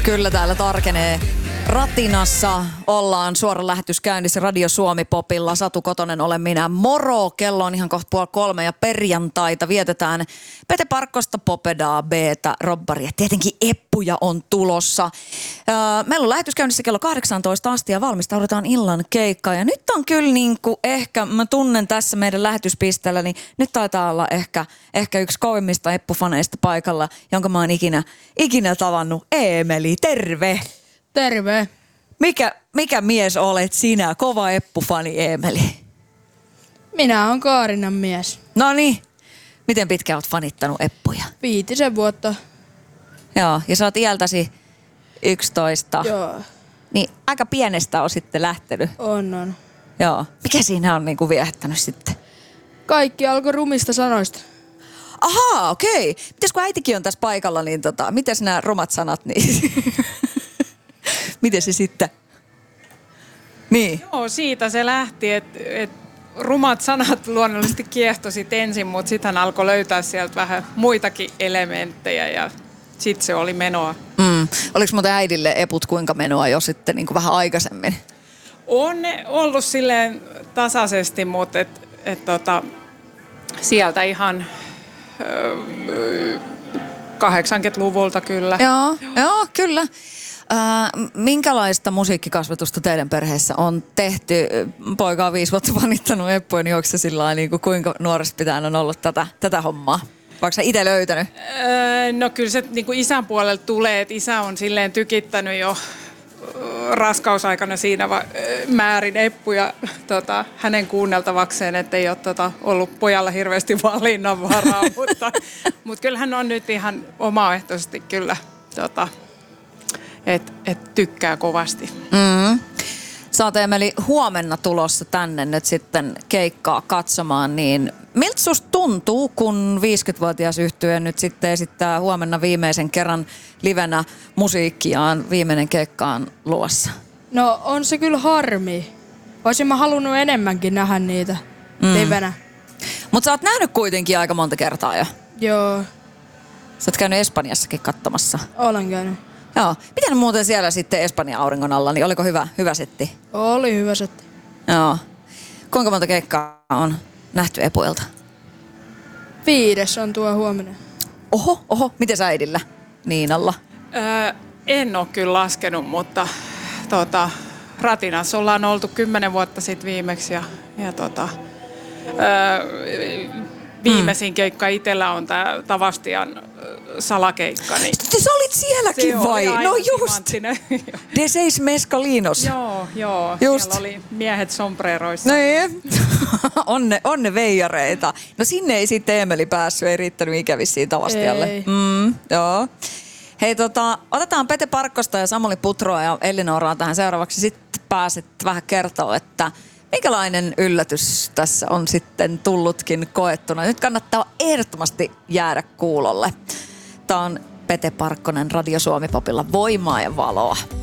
Kyllä täällä tarkenee. Ratinassa ollaan suora lähetys käynnissä Radio Suomi Popilla. Satu Kotonen olen minä. Moro! Kello on ihan kohta 2:30 ja perjantaita vietetään Pete Parkkosta, Popedaa, B:tä, Robbaria. Tietenkin Eppuja on tulossa. Meillä on lähetys käynnissä kello 18 asti ja valmistaudutaan illan keikkaan. Ja nyt on kyllä ehkä, mä tunnen tässä meidän lähetyspisteellä, niin nyt taitaa olla ehkä yksi kovimmista Eppu-faneista paikalla, jonka mä oon ikinä tavannut. Eemeli, terve! Terve. Mikä mies olet sinä? Kova Eppu-fani, Eemeli. Minä olen Kaarinan mies. Noniin. Miten pitkään olet fanittanut Eppuja? 5 vuotta. Joo, ja sä oot iältäsi 11. Joo. Niin aika pienestä on sitten lähtenyt. On. Joo. Mikä siinä on niinku viehättänyt sitten? Kaikki alkoi rumista sanoista. Ahaa, okei. Mites kun äitikin on tässä paikalla, niin mites nämä rumat sanat, niin miten se sitten? Niin. Joo, siitä se lähti, että rumat sanat luonnollisesti kiehtosit ensin, mutta sitten hän alkoi löytää sieltä vähän muitakin elementtejä ja sitten se oli menoa. Oliko muuten äidille eput kuinka menoa jo sitten niin kuin vähän aikaisemmin? On ne ollut silleen tasaisesti, mutta sieltä ihan 80-luvulta kyllä. Joo, kyllä. Minkälaista musiikkikasvatusta teidän perheessä on tehty? Poika on 5 vuotta vanittanut Eppuja, niin onko se sillä niin kuinka nuoresta pitäen on ollut tätä hommaa? Vaikka sä itse löytänyt? No kyllä se niin kuin isän puolelta tulee, että isä on silleen tykittänyt jo raskausaikana siinä määrin Eppuja hänen kuunneltavakseen, että ei ole ollut pojalla hirveästi valinnanvaraa, mutta kyllä hän on nyt ihan omaehtoisesti kyllä et tykkää kovasti. Sä oot, Eemeli, huomenna tulossa tänne nyt sitten keikkaa katsomaan, niin miltä susta tuntuu, kun 50-vuotias yhtye nyt sitten esittää huomenna viimeisen kerran livenä musiikkiaan, viimeinen keikkaan luossa? No on se kyllä harmi. Olisin mä halunnut enemmänkin nähdä niitä livenä. Mutta sä oot nähnyt kuitenkin aika monta kertaa jo. Joo, Sä oot käynyt Espanjassakin katsomassa. olen käynyt. Joo. Miten muuten siellä sitten Espanjan auringon alla, niin oliko hyvä setti? Oli hyvä setti. Joo. Kuinka monta keikkaa on nähty Epuilta? 5 on tuo huomenna. Oho. Miten äidillä? Niinalla? En ole kyllä laskenut, mutta Ratinassa ollaan oltu 10 vuotta sitten viimeksi ja viimeisin keikka itsellä on tämä Tavastian salakeikka. Niin Sä olit sielläkin vai? No just. De seis mescalinos. Joo. Just. Siellä oli miehet sombreroissa. Niin. Onne veijareita. No sinne ei sitten Eemeli päässyt, ei riittänyt ikävissiin Tavastialle. Ei. Joo. Hei otetaan Pete Parkkosta ja Samuli Putroa ja Elinoraa tähän seuraavaksi. Sitten pääset vähän kertoa, että minkälainen yllätys tässä on sitten tullutkin koettuna. Nyt kannattaa ehdottomasti jäädä kuulolle. Tämä on Pete Parkkonen Radio Suomi Popilla. Voimaa ja valoa.